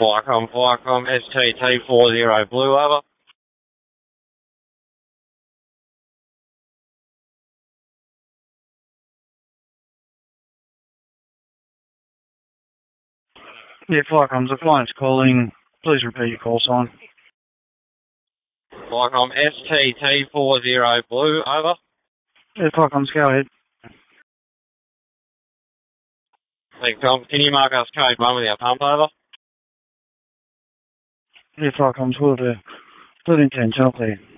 Flycom, STT40 Blue, over. Yeah, Flycom's Appliance calling. Please repeat your call sign. Flycom, STT40 Blue, over. Yeah, Flycom's, go ahead. Thanks, Tom. Can you mark us code 1 with our pump, over? Yeah, Flycom's, will do. Good intention, clear.